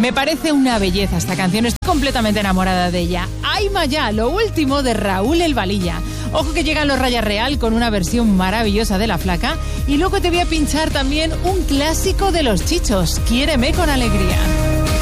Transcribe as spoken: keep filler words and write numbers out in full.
Me parece una belleza esta canción, estoy completamente enamorada de ella. Ay, Maya, lo último de Raúl El Valilla. Ojo que llegan los Raya Real con una versión maravillosa de La Flaca. Y luego te voy a pinchar también un clásico de Los Chichos, Quiéreme con alegría.